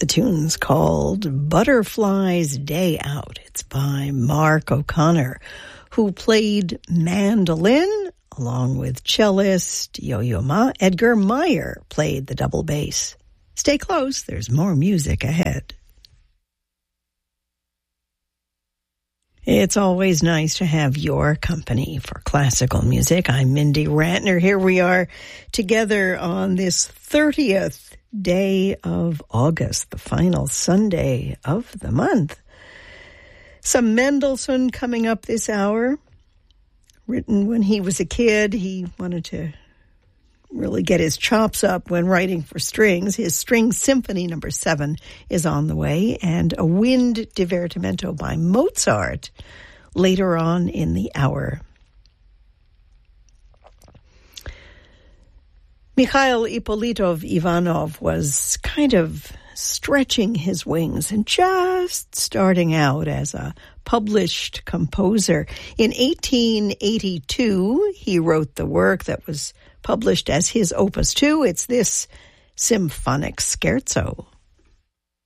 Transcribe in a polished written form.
The tune's called Butterfly's Day Out. It's by Mark O'Connor, who played mandolin along with cellist Yo-Yo Ma. Edgar Meyer played the double bass. Stay close, there's more music ahead. It's always nice to have your company for classical music. I'm Mindy Ratner. Here we are together on this 30th day of August, the final Sunday of the month. Some Mendelssohn coming up this hour. Written when he was a kid, he wanted to really get his chops up when writing for strings. His String Symphony No. 7 is on the way, and a Wind Divertimento by Mozart later on in the hour. Mikhail Ippolitov Ivanov was kind of stretching his wings and just starting out as a published composer. In 1882, he wrote the work that was published as his Opus 2. It's this symphonic scherzo.